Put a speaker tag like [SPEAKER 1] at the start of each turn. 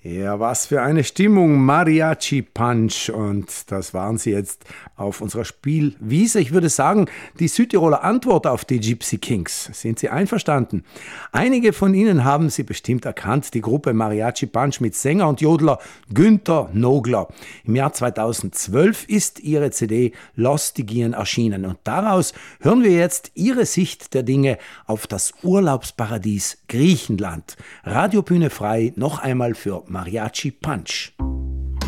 [SPEAKER 1] Ja, was für eine Stimmung, Mariachi Punch. Und das waren sie jetzt auf unserer Spielwiese. Ich würde sagen, die Südtiroler Antwort auf die Gypsy Kings. Sind Sie einverstanden? Einige von Ihnen haben sie bestimmt erkannt, die Gruppe Mariachi Punch mit Sänger und Jodler Günther Nogler. Im Jahr 2012 ist ihre CD Lostigien erschienen. Und daraus hören wir jetzt ihre Sicht der Dinge auf das Urlaubsparadies Griechenland. Radiobühne frei, noch einmal für Mariachi Punch.